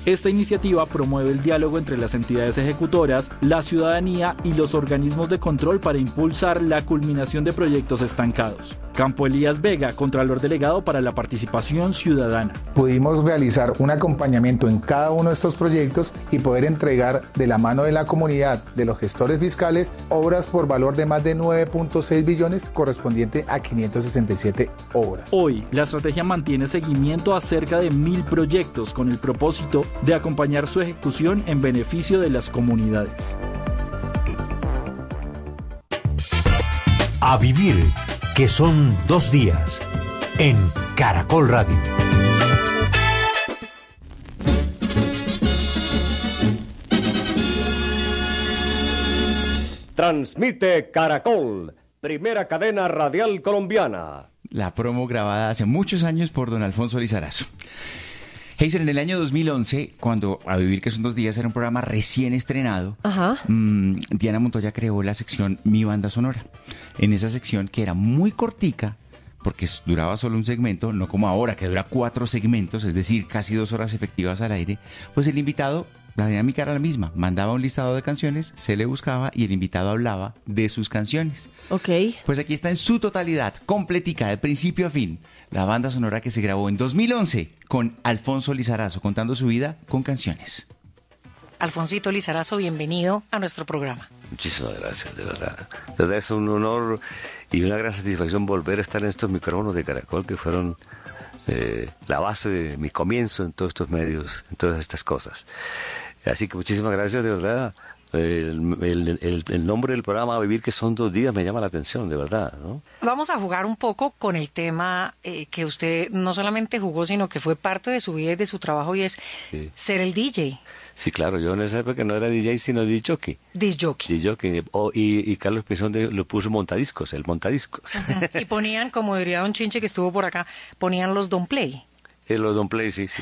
Esta iniciativa promueve el diálogo entre las entidades ejecutoras, la ciudadanía y los organismos de control para impulsar la culminación de proyectos estancados. Campo Elías Vega, Contralor Delegado para la Participación Ciudadana. Pudimos realizar un acompañamiento en cada uno de estos proyectos y poder entregar de la mano de la comunidad, de los gestores fiscales, obras por valor de más de 9.6 billones correspondiente a 567 obras. Hoy, la estrategia mantiene seguimiento a cerca de 1.000 proyectos con el propósito de acompañar su ejecución en beneficio de las comunidades. A vivir, que son 2 días, en Caracol Radio. Transmite Caracol, primera cadena radial colombiana. La promo grabada hace muchos años por don Alfonso Lizarazo. Heiser, en el año 2011, cuando A Vivir, que son 2 días, era un programa recién estrenado, Diana Montoya creó la sección Mi Banda Sonora. En esa sección, que era muy cortica, porque duraba solo un segmento, no como ahora, que dura 4 segmentos, es decir, casi 2 horas efectivas al aire, pues el invitado, la dinámica era la misma, mandaba un listado de canciones, se le buscaba y el invitado hablaba de sus canciones. Ok. Pues aquí está en su totalidad, completica, de principio a fin, la banda sonora que se grabó en 2011 con Alfonso Lizarazo, contando su vida con canciones. Alfonsito Lizarazo, bienvenido a nuestro programa. Muchísimas gracias, de verdad. De verdad es un honor y una gran satisfacción volver a estar en estos micrófonos de Caracol, que fueron la base de mi comienzo en todos estos medios, en todas estas cosas. Así que muchísimas gracias, de verdad. El nombre del programa A Vivir, que son 2 días, me llama la atención, de verdad, ¿no? Vamos a jugar un poco con el tema que usted no solamente jugó, sino que fue parte de su vida y de su trabajo, y es ser el DJ. Sí, claro, yo en esa época no era DJ, sino disc-jockey. Disc-jockey. Y Carlos Pinzón lo puso montadiscos, el montadiscos. Y ponían, como diría don Chinche que estuvo por acá, ponían los Don Play. Los Don Play, sí.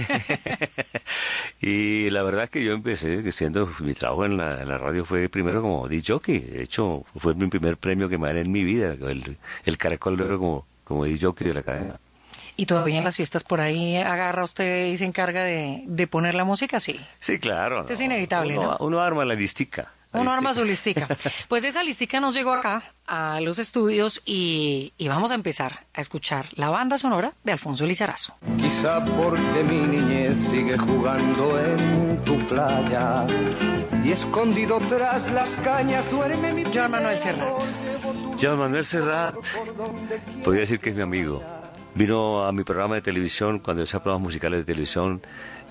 Y la verdad es que yo empecé, siendo mi trabajo en la radio fue primero como disc-jockey. De hecho, fue mi primer premio que me gané en mi vida, el Caracol de Oro como disc-jockey de la cadena. ¿Y todavía en las fiestas por ahí agarra usted y se encarga de poner la música? Sí. Sí, claro. Eso es inevitable, ¿no? Uno arma la listica. Uno arma su listica. Pues esa listica nos llegó acá, a los estudios, y vamos a empezar a escuchar la banda sonora de Alfonso Lizarazo. Quizá porque mi niñez sigue jugando en tu playa y escondido tras las cañas duerme mi... Joan Manuel Serrat. Joan Manuel Serrat, podría decir que es mi amigo. Vino a mi programa de televisión, cuando hacía programas musicales de televisión,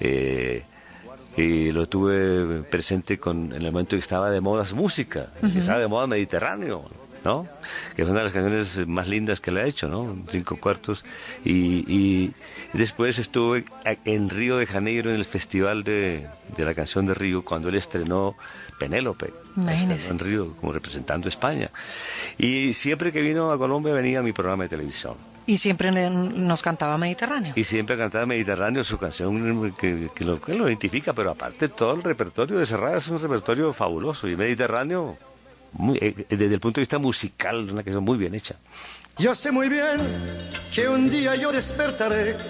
y lo tuve presente en el momento que estaba de moda música, que estaba de moda Mediterráneo, ¿no? Que es una de las canciones más lindas que le ha hecho, ¿no? 5 cuartos. Y después estuve en Río de Janeiro, en el Festival de la Canción de Río, cuando él estrenó Penélope. Imagínese. En Río, como representando a España. Y siempre que vino a Colombia venía a mi programa de televisión. Y siempre nos cantaba Mediterráneo. Y siempre cantaba Mediterráneo, su canción que lo identifica, pero aparte todo el repertorio de Serrat es un repertorio fabuloso. Y Mediterráneo, desde el punto de vista musical, una canción muy bien hecha. Yo sé muy bien que un día yo despertaré